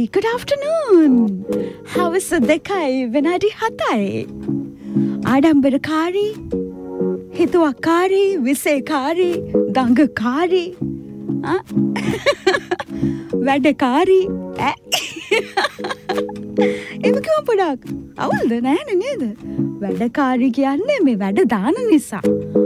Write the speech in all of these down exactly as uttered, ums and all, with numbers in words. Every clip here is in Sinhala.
good afternoon. හවස දෙකයි විනාඩි හතයි. ආඩම්බරකාරී, හිතුවක්කාරී, විසේකාරී, දඟකාරී, වැඩකාරී. එම කිව්ව පොඩක් අවුල්ද නෑනේ නේද? වැඩකාරී කියන්නේ මේ වැඩ දාන නිසා.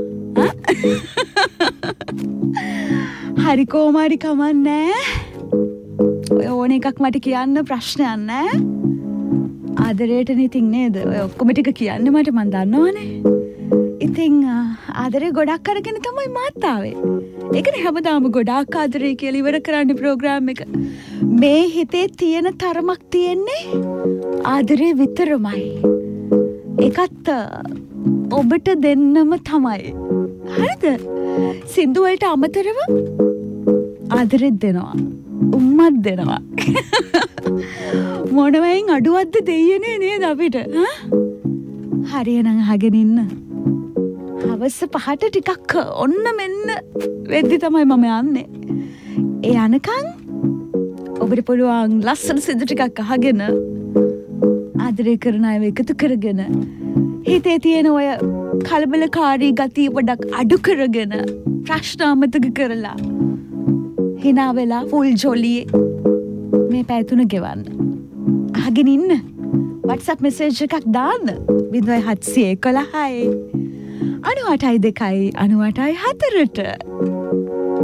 හරි කොහොමරි කමන්නේ. ඔය ඕන එකක් මට කියන්න ප්‍රශ්නයක් නෑ. ආදරේටනේ ඉතින් නේද? ඔය ඔක්කොම ටික කියන්නේ මට මන් දන්නවනේ. ඉතින් ආදරේ ගොඩක් අරගෙන තමයි මාත් ආවේ. ඒකනේ හැමදාම ගොඩාක් ආදරේ කියලා ඉවර කරන්නේ ප්‍රෝග්‍රෑම් එක. මේ හිතේ තියෙන තරමක් තියෙන්නේ ආදරේ විතරමයි. ඒකත් ඔබට දෙන්නම තමයි. හරිද? සින්දු වලට අමතරව ආදරෙත් දෙනවා. උම්මත් දෙනවා. මොනවයින් අඩුවක්ද දෙයියනේ නේද අපිට? හරියනම් අහගෙන ඉන්න. හවස පහට ටිකක් ඔන්න මෙන්න වෙද්දි තමයි මම යන්නේ. ඒ යනකම් ඔබට පුළුවන් ලස්සන සින්දු ටිකක් අහගෙන ආදරේ කරන අයව එකතු කරගෙන හිතේ තියෙන ඔය කලබලකාරී ගතිය පොඩක් අඩු කරගෙන ප්‍රශ්න අමතක කරලා hina වෙලා ෆුල් ජොලියේ මේ පැය තුන ගෙවන්න. අහගෙන ඉන්න. WhatsApp message එකක් දාන්න. වින්දොයි හත්සිය එකොළහයි අනු අටයි දෙකයි අනු අටයි හතරට.